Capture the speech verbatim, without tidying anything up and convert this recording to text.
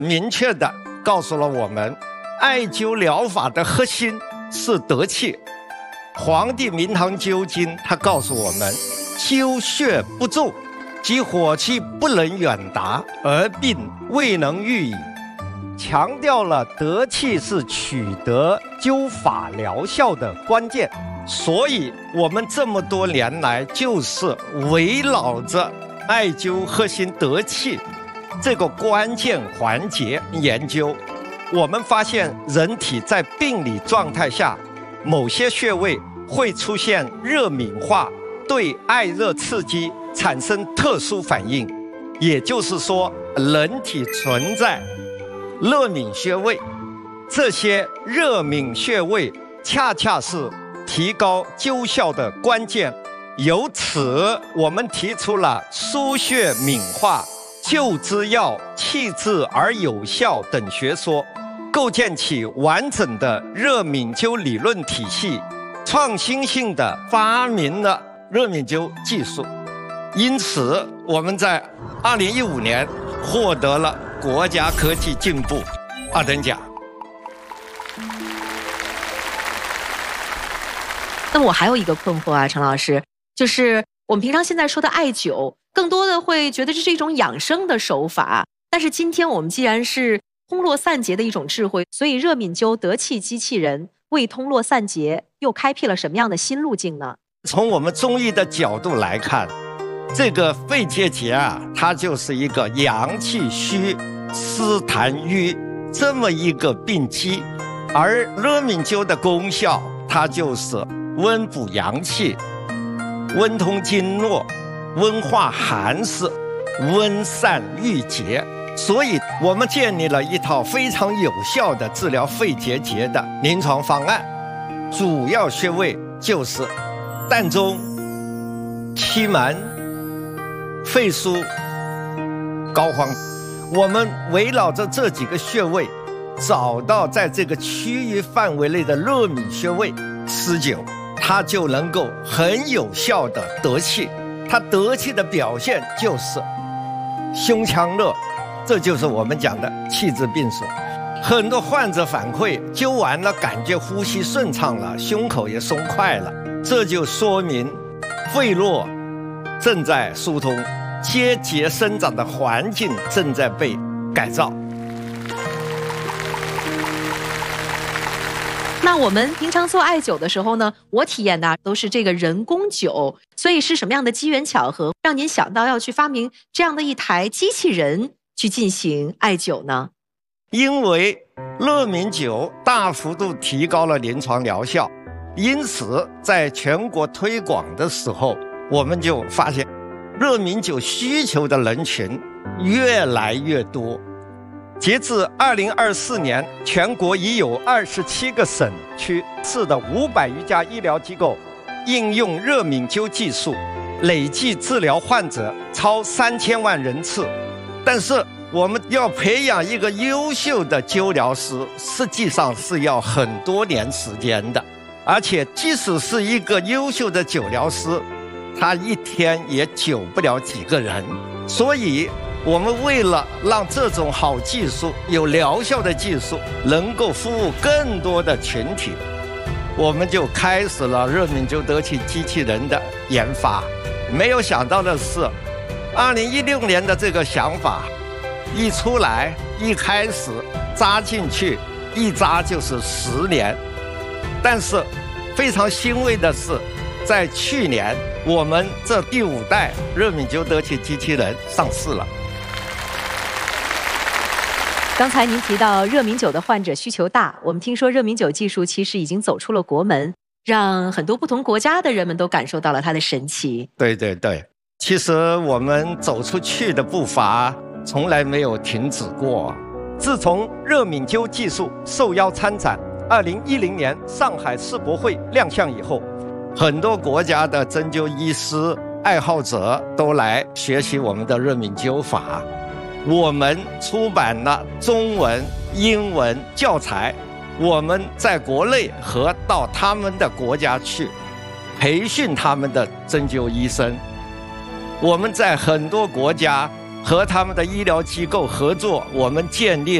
明确地告诉了我们，艾灸疗法的核心是得气。《黄帝明堂灸经》它告诉我们，灸穴不重，即火气不能远达，而病未能愈矣。强调了得气是取得灸法疗效的关键，所以我们这么多年来就是围绕着艾灸核心得气这个关键环节研究。我们发现人体在病理状态下，某些穴位会出现热敏化，对艾热刺激产生特殊反应，也就是说人体存在热敏穴位，这些热敏穴位恰恰是提高灸效的关键。由此我们提出了疏穴敏化、灸之要、气滞而有效等学说，构建起完整的热敏灸理论体系，创新性的发明了热敏灸技术。因此我们在二零一五年获得了国家科技进步二等奖。 那么我还有一个困惑啊，陈老师，就是我们平常现在说的艾灸，更多的会觉得这是一种养生的手法，但是今天我们既然是通络散结的一种智慧，所以热敏灸得气机器人为通络散结又开辟了什么样的新路径呢？ 从我们中医的角度来看，这个肺结节啊，它就是一个阳气虚、湿痰瘀这么一个病机，而热敏灸的功效，它就是温补阳气、温通经络、温化寒湿、温散郁结。所以我们建立了一套非常有效的治疗肺结节的临床方案，主要穴位就是膻中、期门、肺腧、膏肓。我们围绕着这几个穴位，找到在这个区域范围内的热敏穴位施灸，它就能够很有效的得气。它得气的表现就是胸腔热，这就是我们讲的气滞病所。很多患者反馈，灸完了感觉呼吸顺畅了，胸口也松快了，这就说明肺络正在疏通，结节生长的环境正在被改造。 那我们平常做艾灸的时候呢，我体验的都是这个人工灸，所以是什么样的机缘巧合让您想到要去发明这样的一台机器人去进行艾灸呢？ 因为热敏灸大幅度提高了临床疗效，因此在全国推广的时候，我们就发现热敏灸需求的人群越来越多。截至二零二四年，全国已有二十七个省区市的五百余家医疗机构应用热敏灸技术，累计治疗患者超三千万人次。但是我们要培养一个优秀的灸疗师，实际上是要很多年时间的，而且即使是一个优秀的灸疗师，他一天也灸不了几个人。所以我们为了让这种好技术、有疗效的技术能够服务更多的群体，我们就开始了热敏灸得气机器人的研发。没有想到的是，二零一六年的这个想法一出来，一开始扎进去，一扎就是十年。但是非常欣慰的是，在去年我们这第五代热敏灸得气机器人上市了。 刚才您提到热敏灸的患者需求大，我们听说热敏灸技术其实已经走出了国门，让很多不同国家的人们都感受到了它的神奇。 对对对，其实我们走出去的步伐从来没有停止过。自从热敏灸技术受邀参展二零一零年上海世博会亮相以后，很多国家的针灸医师、爱好者都来学习我们的热敏灸法。我们出版了中文、英文教材，我们在国内和到他们的国家去培训他们的针灸医生。我们在很多国家和他们的医疗机构合作，我们建立